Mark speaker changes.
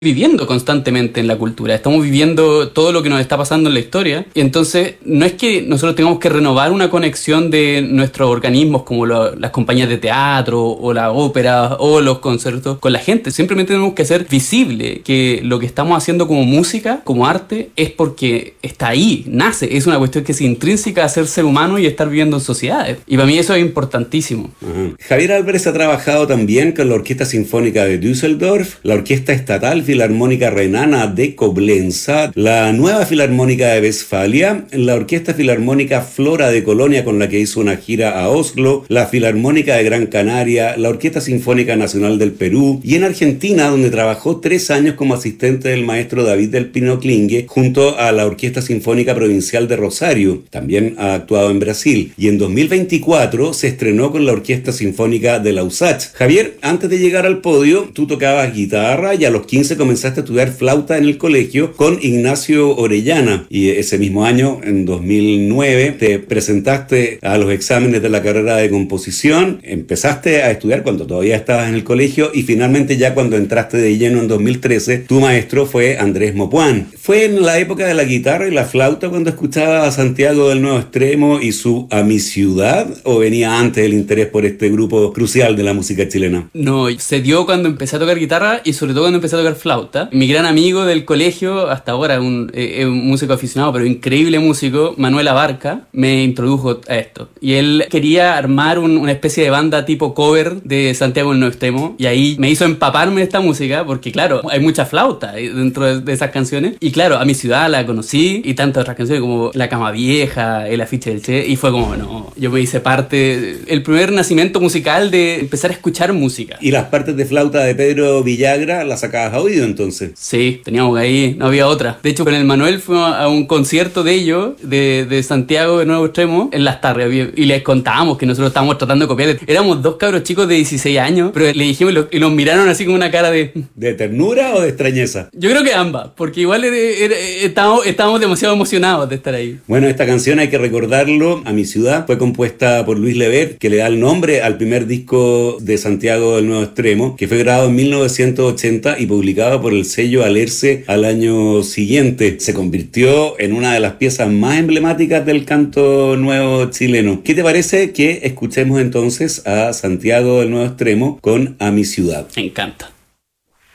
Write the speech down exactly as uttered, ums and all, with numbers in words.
Speaker 1: viviendo constantemente en la cultura, estamos viviendo todo lo que nos está pasando en la historia, y entonces no es que nosotros tengamos que renovar una conexión de nuestros organismos como lo, las compañías de teatro o la ópera o los conciertos con la gente, simplemente tenemos que hacer visible que lo que estamos haciendo como música, como arte, es porque está ahí, nace, es una cuestión que es intrínseca a ser ser humano y estar viviendo en sociedades, y para mí eso es importantísimo.
Speaker 2: Ajá. Javier Álvarez ha trabajado también con la Orquesta Sinfónica de Düsseldorf, la Orquesta Estatal Filarmónica Renana de Coblenza, la Nueva Filarmónica de Westfalia, la Orquesta Filarmónica Flora de Colonia, con la que hizo una gira a Oslo, la Filarmónica de Gran Canaria, la Orquesta Sinfónica Nacional del Perú, y en Argentina, donde trabajó tres años como asistente del maestro David del Pino Klinge, junto a la Orquesta Sinfónica Provincial de Rosario. También ha actuado en Brasil, y en dos mil veinticuatro se estrenó con la Orquesta Sinfónica de Lausach. Javier, antes de llegar al podio, tú tocabas guitarra y a los quince comenzaste a estudiar flauta en el colegio con Ignacio Orellana, y ese mismo año, en dos mil nueve, te presentaste a los exámenes de la carrera de composición, empezaste a estudiar cuando todavía estabas en el colegio, y finalmente ya cuando entraste de lleno en dos mil trece, tu maestro fue Andrés Mopuán. ¿Fue en la época de la guitarra y la flauta cuando escuchabas a Santiago del Nuevo Extremo y su A Mi Ciudad, o venía antes el interés por este grupo crucial de la música chilena?
Speaker 1: No, se dio cuando empecé a tocar guitarra y sobre todo cuando empecé a tocar flauta. Mi gran amigo del colegio, hasta ahora un, eh, un músico aficionado, pero increíble músico, Manuel Abarca, me introdujo a esto. Y él quería armar un, una especie de banda tipo cover de Santiago del Nuevo Extremo, y ahí me hizo empaparme de esta música, porque claro, hay mucha flauta dentro de, de esas canciones. Y claro, A Mi Ciudad la conocí, y tantas otras canciones como La Cama Vieja, El Afiche del Che, y fue como, no, yo me hice parte, el primer nacimiento musical de empezar a escuchar música.
Speaker 2: ¿Y las partes de flauta de Pedro Villagra las sacabas a oído entonces?
Speaker 1: Sí, teníamos ahí, no había otra. De hecho, con el Manuel fuimos a un concierto de ellos, de, de Santiago de Nuevo Extremo, en Las Tarrias, y les contábamos que nosotros estábamos tratando de copiar. Éramos dos cabros chicos de dieciséis años, pero le dijimos y nos miraron así con una cara de...
Speaker 2: ¿De ternura o de extrañeza?
Speaker 1: Yo creo que ambas, porque igual era, era, estábamos, estábamos demasiado emocionados de estar ahí.
Speaker 2: Bueno, esta canción, hay que recordarlo, A Mi Ciudad, fue compuesta por Luis Lever, que le da el nombre al primer disco de Santiago del Nuevo Extremo, que fue grabado en mil novecientos ochenta y publicado por el sello Alerce al año siguiente. Se convirtió en una de las piezas más emblemáticas del canto nuevo chileno. ¿Qué te parece que escuchemos entonces a Santiago del Nuevo Extremo con A Mi Ciudad?
Speaker 1: Me encanta.